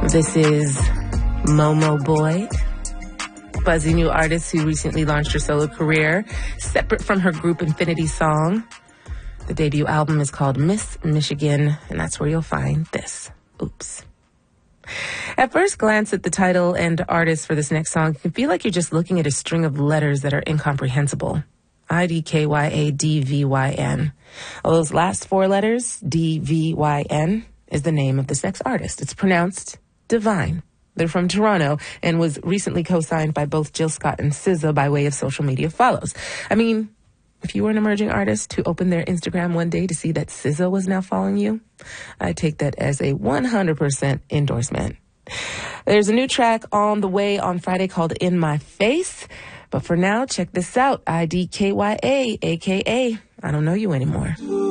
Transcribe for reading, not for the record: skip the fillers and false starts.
This is Momo Boy, buzzy new artist who recently launched her solo career, separate from her group Infinity Song. The debut album is called Miss Michigan, and that's where you'll find this. Oops. At first glance at the title and artist for this next song, you can feel like you're just looking at a string of letters that are incomprehensible. IDKYADVYN. Well, those last four letters, DVYN, is the name of this next artist. It's pronounced Divine. They're from Toronto and was recently co-signed by both Jill Scott and SZA by way of social media follows. I mean, if you were an emerging artist who opened their Instagram one day to see that SZA was now following you, I take that as a 100% endorsement. There's a new track on the way on Friday called In My Face. But for now, check this out. IDKYA, a.k.a. I Don't Know You Anymore.